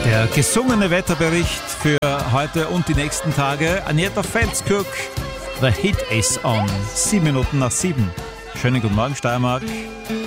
Der gesungene Wetterbericht für heute und die nächsten Tage. Agneta Felskirk, The Hit is on. 7 Minuten nach 7. Schönen guten Morgen, Steiermark.